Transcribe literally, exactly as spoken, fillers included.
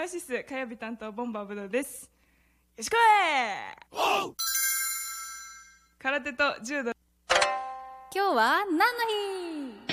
オシス火曜日担当ボンバーブドウです。よしこい。空手と柔道。 今日は何の日？